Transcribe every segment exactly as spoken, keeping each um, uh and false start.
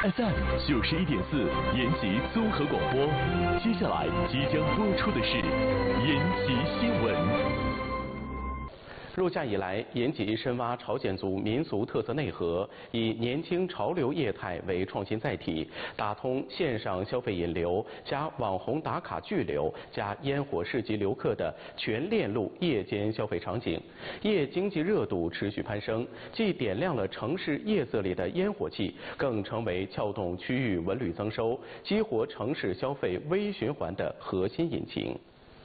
F M 九十一点四，延吉综合广播。接下来即将播出的是延吉新闻。 入夏以来，延吉深挖朝鲜族民俗特色内核，以年轻潮流业态为创新载体，打通线上消费引流加网红打卡聚流加烟火市集游客的全链路夜间消费场景，夜经济热度持续攀升，既点亮了城市夜色里的烟火气，更成为撬动区域文旅增收、激活城市消费微循环的核心引擎。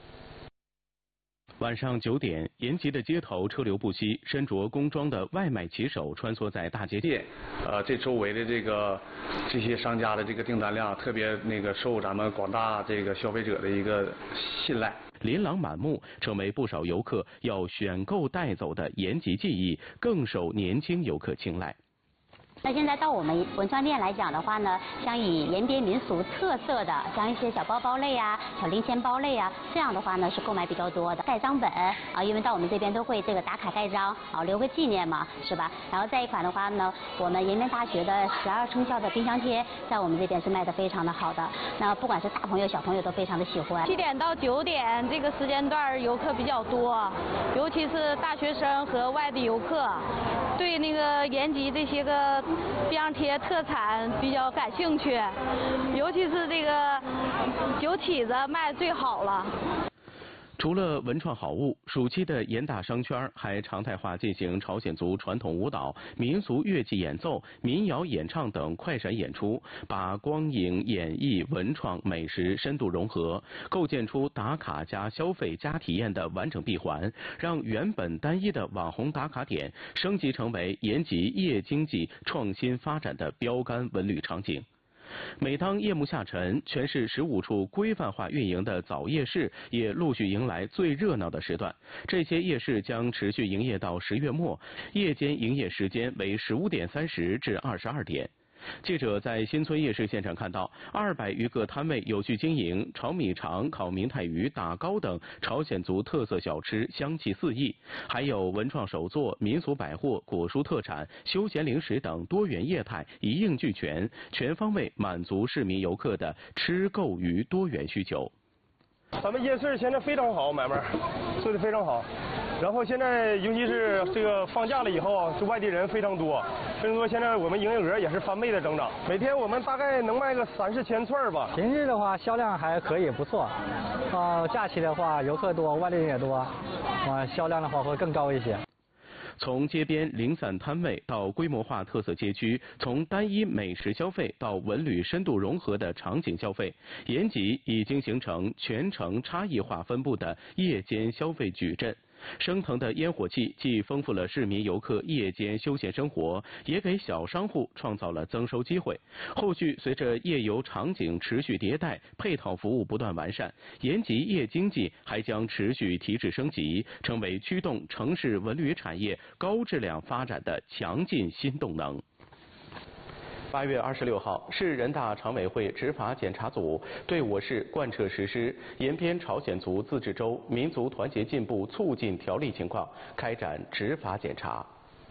晚上九点，延吉的街头车流不息，身着工装的外卖骑手穿梭在大街店。呃，这周围的这个这些商家的这个订单量，特别那个受咱们广大这个消费者的一个信赖。 琳琅满目，成为不少游客要选购带走的延吉记忆，更受年轻游客青睐。 那现在到我们文创店来讲的话呢，像以延边民俗特色的，像一些小包包类啊、小零钱包类啊，这样的话呢是购买比较多的。盖章本啊，因为到我们这边都会这个打卡盖章啊，留个纪念嘛，是吧？然后再一款的话呢，我们延边大学的十二生肖的冰箱贴，在我们这边是卖的非常的好的。那不管是大朋友小朋友都非常的喜欢。 七点到九点这个时间段游客比较多，尤其是大学生和外地游客，对那个延吉这些个冰箱贴特产比较感兴趣，尤其是这个酒起子卖最好了。 除了文创好物，暑期的延大商圈还常态化进行朝鲜族传统舞蹈、民俗乐器演奏、民谣演唱等快闪演出，把光影、演艺、文创、美食深度融合，构建出打卡加消费加体验的完整闭环，让原本单一的网红打卡点升级成为延吉夜经济创新发展的标杆文旅场景。每当夜幕下沉，全市十五处规范化运营的早夜市也陆续迎来最热闹的时段。这些夜市将持续营业到十月末，夜间营业时间为十五点三十至二十二点。记者在新村夜市现场看到，二百余个摊位有序经营，炒米肠、烤明太鱼、打糕等朝鲜族特色小吃香气四溢，还有文创手作、民俗百货、果蔬特产、休闲零食等多元业态一应俱全，全方位满足市民游客的吃购娱多元需求。 咱们夜市现在非常好，买卖做的非常好。然后现在尤其是这个放假了以后，这外地人非常多，所以说现在我们营业额也是翻倍的增长。每天我们大概能卖个三四千串吧。 平日的话销量还可以，不错。啊、呃，假期的话游客多，外地人也多，啊，销量的话会更高一些。 从街边零散摊位到规模化特色街区，从单一美食消费到文旅深度融合的场景消费，延吉已经形成全城差异化分布的夜间消费矩阵。升腾的烟火气既丰富了市民游客夜间休闲生活，也给小商户创造了增收机会。后续随着夜游场景持续迭代，配套服务不断完善，延吉夜经济还将持续提质升级，成为驱动城市文旅产业高质量发展的强劲新动能。八月二十六号，市人大常委会执法检查组对我市贯彻实施延边朝鲜族自治州民族团结进步促进条例情况开展执法检查。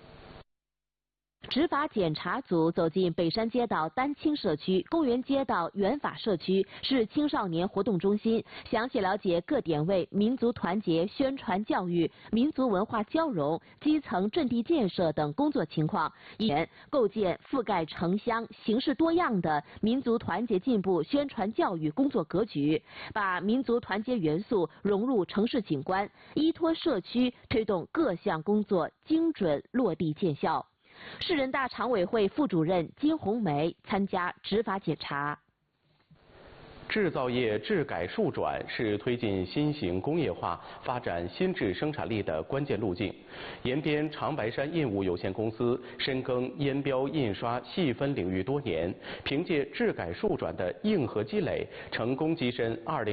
执法检查组走进北山街道丹青社区、公园街道元法社区市青少年活动中心，详细了解各点位民族团结宣传教育、民族文化交融、基层阵地建设等工作情况，以构建覆盖城乡、形式多样的民族团结进步宣传教育工作格局，把民族团结元素融入城市景观，依托社区推动各项工作精准落地见效。市人大常委会副主任金红梅参加执法检查。 制造业质改数转是推进新型工业化、发展新质生产力的关键路径。延边长白山印务有限公司深耕烟标印刷细分领域多年，凭借质改数转的硬核积累，成功跻身二零。